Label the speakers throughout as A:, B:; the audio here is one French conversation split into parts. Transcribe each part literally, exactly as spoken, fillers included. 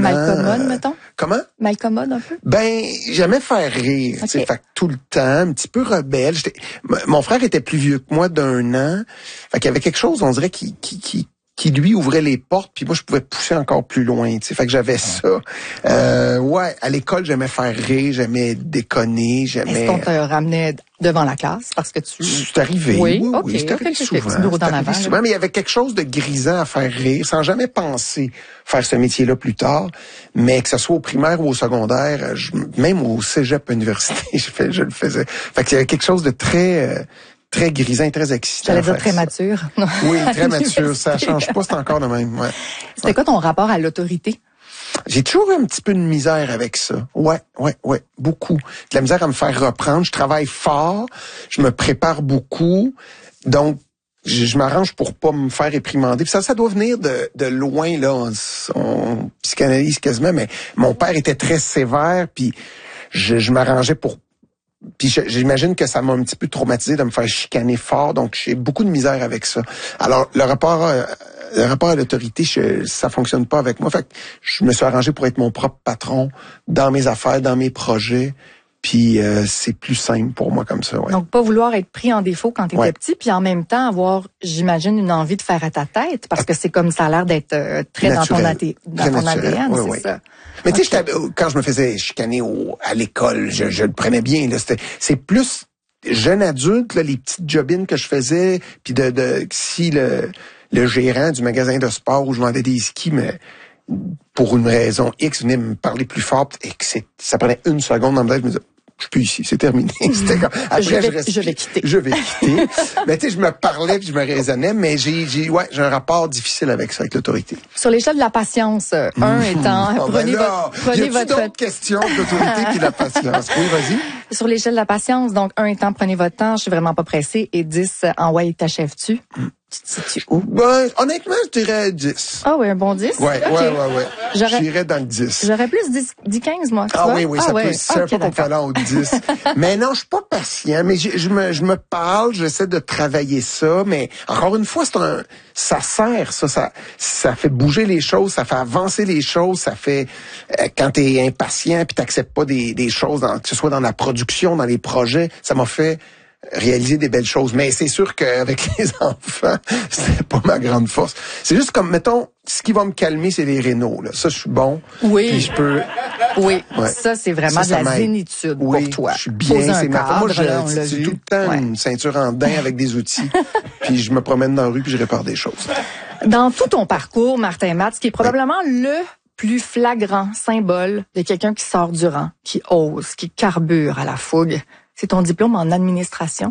A: Malcommode, euh, mettons?
B: Comment?
A: Malcommode, un peu? Ben,
B: j'aimais faire rire, okay. tu sais, fait que tout le temps, un petit peu rebelle. J'étais, mon frère était plus vieux que moi d'un an. Fait qu'il y avait quelque chose, on dirait, qui, qui, qui, qui lui ouvrait les portes, puis moi, je pouvais pousser encore plus loin, tu sais. Fait que j'avais ça. Euh, ouais, à l'école, j'aimais faire rire, j'aimais déconner, j'aimais...
A: Est-ce qu'on te ramenait devant la classe parce que tu...
B: C'est arrivé, oui, oui,
A: okay.
B: oui c'est arrivé
A: okay,
B: souvent.
A: Okay. C'est
B: arrivé souvent, mais il y avait quelque chose de grisant à faire rire, sans jamais penser faire ce métier-là plus tard, mais que ce soit au primaire ou au secondaire, je, même au cégep université, je, fais, je le faisais. Fait qu'il y avait quelque chose de très... Euh, très grisant, très excitant.
A: J'allais dire très ça. mature.
B: Oui, très mature. Ça change pas, c'est encore le même. Ouais.
A: C'était
B: ouais.
A: quoi ton rapport à l'autorité?
B: J'ai toujours eu un petit peu de misère avec ça. Ouais, ouais, ouais, beaucoup. De la misère à me faire reprendre. Je travaille fort, je me prépare beaucoup, donc je, je m'arrange pour pas me faire réprimander. Puis ça, ça doit venir de, de loin là. On, on psychanalyse quasiment, mais mon père était très sévère, puis je, je m'arrangeais pour. Puis j'imagine que ça m'a un petit peu traumatisé de me faire chicaner fort, donc j'ai beaucoup de misère avec ça. Alors le rapport, euh, le rapport à l'autorité, je, ça fonctionne pas avec moi. Fait que je me suis arrangé pour être mon propre patron dans mes affaires, dans mes projets. Puis euh, c'est plus simple pour moi comme ça. Ouais.
A: Donc pas vouloir être pris en défaut quand tu étais
B: ouais.
A: petit, puis en même temps avoir, j'imagine, une envie de faire à ta tête, parce que c'est comme ça a l'air d'être euh, très naturel. dans ton, athé- dans ton A D N,
B: oui,
A: c'est
B: oui.
A: ça.
B: Mais okay. tu sais, quand je me faisais chicaner au, à l'école, je, je le prenais bien. Là, c'était, c'est plus jeune adulte, là, les petites jobines que je faisais, puis de, de si le, le gérant du magasin de sport où je vendais des skis, mais pour une raison X, venait me parler plus fort, et que c'est, ça prenait une seconde dans ma tête, je me disais, je suis plus ici, c'est terminé. C'était comme, après,
A: je, vais,
B: je, reste,
A: je vais quitter.
B: Je vais quitter. Mais tu sais, je me parlais puis je me raisonnais, mais j'ai, j'ai, ouais, j'ai un rapport difficile avec ça, avec l'autorité.
A: Sur l'échelle de la patience, un mmh. étant,
B: oh,
A: prenez
B: ben là,
A: votre, prenez
B: y a
A: votre.
B: d'autres questions de l'autorité puis de la patience. Oui, vas-y.
A: Sur l'échelle de la patience, donc un étant, prenez votre temps, je suis vraiment pas pressée, et dix, en ouais, t'achèves-tu? Mmh. Tu te situes où?
B: Ben, honnêtement, je dirais dix.
A: Ah oui, un bon dix?
B: Ouais, okay. ouais, ouais, ouais.
A: J'aurais,
B: j'irais dans le dix.
A: J'aurais plus dix, dix quinze, moi.
B: Ah
A: vois?
B: oui, oui,
A: ah
B: ça
A: ouais.
B: peut, c'est okay, un peu comparant au dix. Mais non, je suis pas patient, mais je, je me, je me parle, j'essaie de travailler ça, mais encore une fois, c'est un, ça sert, ça, ça, ça fait bouger les choses, ça fait avancer les choses, ça fait, euh, quand t'es impatient puis t'acceptes pas des, des choses, dans, que ce soit dans la production, dans les projets, ça m'a fait réaliser des belles choses. Mais c'est sûr qu'avec les enfants, c'est pas ma grande force. C'est juste comme, mettons, ce qui va me calmer, c'est les rénaux, là. Ça, je suis bon.
A: Oui.
B: Puis je peux...
A: Oui. Ouais. Ça, c'est vraiment ça, de la zénitude
B: oui,
A: pour toi.
B: Je suis bien. C'est ma
A: cadre,
B: moi, je,
A: là,
B: c'est, c'est tout le temps ouais. une ceinture en daim avec des outils. Puis je me promène dans la rue puis je répare des choses.
A: Dans tout ton parcours, Martin Matt, ce qui est probablement oui. le plus flagrant symbole de quelqu'un qui sort du rang, qui ose, qui carbure à la fougue, c'est ton diplôme en administration.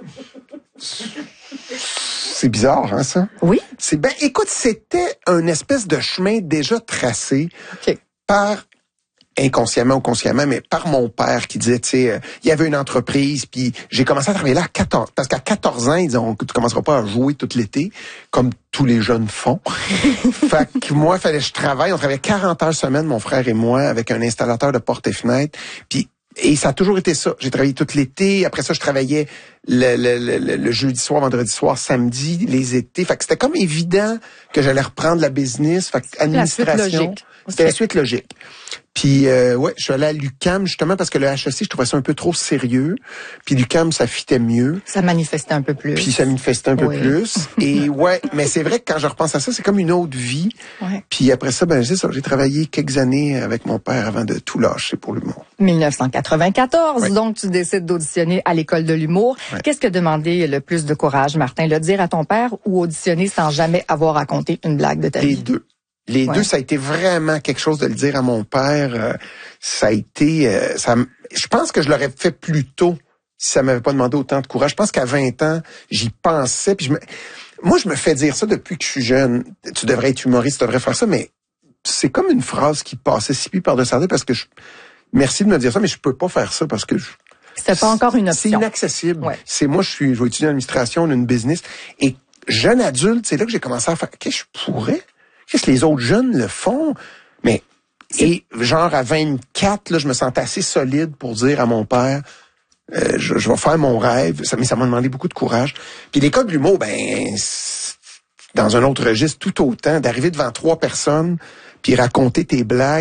B: C'est bizarre, hein, ça?
A: Oui.
B: C'est ben, écoute, c'était un espèce de chemin déjà tracé
A: okay.
B: par, inconsciemment ou consciemment, mais par mon père qui disait, tu sais, euh, il y avait une entreprise, puis j'ai commencé à travailler là à quatorze, parce qu'à quatorze ans, ils disaient, tu commenceras pas à jouer tout l'été, comme tous les jeunes font. Fait que moi, il fallait que je travaille. On travaillait quarante heures semaine, mon frère et moi, avec un installateur de portes et fenêtres, puis et ça a toujours été ça. J'ai travaillé tout l'été. Après ça, je travaillais le, le, le, le jeudi soir, vendredi soir, samedi, les étés. Fait que c'était comme évident que j'allais reprendre la business. Fait que administration, c'était la suite logique. Puis euh, ouais, je suis allé à l'U Q A M justement parce que le H E C, je trouvais ça un peu trop sérieux. Puis l'U Q A M, ça fitait mieux.
A: Ça manifestait un peu plus.
B: Puis ça manifestait un peu
A: oui.
B: plus. Et ouais, mais c'est vrai que quand je repense à ça, c'est comme une autre vie.
A: Ouais.
B: Puis après ça, ben c'est ça, j'ai travaillé quelques années avec mon père avant de tout lâcher pour l'humour.
A: dix-neuf cent quatre-vingt-quatorze,
B: ouais.
A: donc tu décides d'auditionner à l'école de l'humour. Ouais. Qu'est-ce que demandait le plus de courage, Martin? Le dire à ton père ou auditionner sans jamais avoir raconté une blague de ta
B: vie? Les deux. Les ouais. deux, ça a été vraiment quelque chose de le dire à mon père. Euh, ça a été... Euh, ça, je pense que je l'aurais fait plus tôt si ça m'avait pas demandé autant de courage. Je pense qu'à vingt ans, j'y pensais. Puis je me, moi, je me fais dire ça depuis que je suis jeune. Tu devrais être humoriste, tu devrais faire ça. Mais c'est comme une phrase qui passait si puis par-dessus la tête parce que je... Merci de me dire ça, mais je peux pas faire ça parce que... Je,
A: C'était pas encore une option.
B: C'est inaccessible.
A: Ouais.
B: C'est moi, je suis, je vais étudier en administration, une business. Et jeune adulte, c'est là que j'ai commencé à faire... Qu'est-ce que je pourrais... Qu'est-ce que les autres jeunes le font? Mais, et genre à vingt-quatre, là, je me sentais assez solide pour dire à mon père, euh, je, je vais faire mon rêve. Ça, mais ça m'a demandé beaucoup de courage. Puis l'école de l'humour, ben, dans un autre registre, tout autant, d'arriver devant trois personnes, puis raconter tes blagues.